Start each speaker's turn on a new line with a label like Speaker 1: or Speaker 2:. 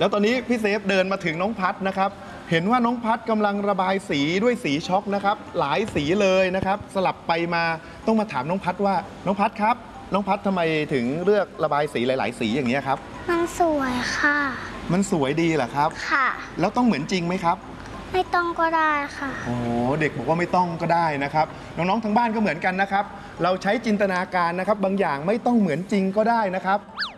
Speaker 1: แล้วตอนนี้พี่เซฟเดินมาถึงน้องพัดนะครับเห็นว่าน้องพัดกำลังระบายสีด้วยสีช็อกนะครับหลายสีเลยนะครับสลับไปมาต้องมาถามน้องพัดว่าน้องพัดครับน้องพัดทำไมถึงเลือกระบายสีหลายๆสีอย่างนี้ครับ
Speaker 2: มันสวยค่ะ
Speaker 1: มันสวยดีเหรอครับ
Speaker 2: ค่ะ
Speaker 1: แล้วต้องเหมือนจริงไหมครับ
Speaker 2: ไม่ต้องก็ได้ค่ะ
Speaker 1: โอ้เด็กบอกว่าไม่ต้องก็ได้นะครับน้องๆทางบ้านก็เหมือนกันนะครับเราใช้จินตนาการนะครับบางอย่างไม่ต้องเหมือนจริงก็ได้นะครับ